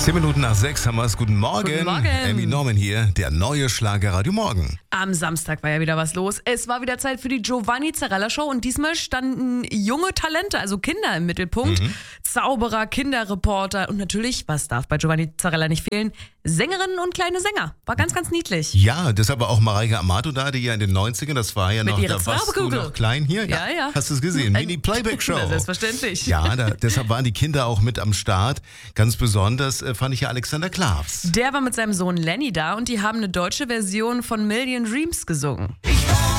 10 Minuten nach 6 haben wir es. Guten Morgen. Guten Morgen. Amy Norman hier, der neue Schlager Radio Morgen. Am Samstag war ja wieder was los. Es war wieder Zeit für die Giovanni Zarella Show und diesmal standen junge Talente, also Kinder im Mittelpunkt. Zauberer, Kinderreporter und natürlich, was darf bei Giovanni Zarella nicht fehlen, Sängerinnen und kleine Sänger. War ganz, ganz niedlich. Ja, deshalb war auch Mareike Amado da, die ja in den 90ern, das war ja Mit noch, ihrer da warst du Zauberkugel. noch klein hier. Ja, ja. Hast du es gesehen? Mini-Playback-Show. Na, selbstverständlich. Ja, deshalb waren die Kinder auch mit am Start. Ganz besonders fand ich ja Alexander Klavs. Der war mit seinem Sohn Lenny da und die haben eine deutsche Version von Million Dreams gesungen.